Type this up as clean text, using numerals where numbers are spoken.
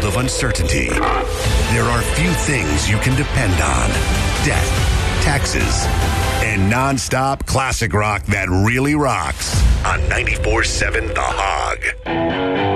of uncertainty, there are few things you can depend on. Death, taxes, and non-stop classic rock that really rocks on 94.7 The Hog.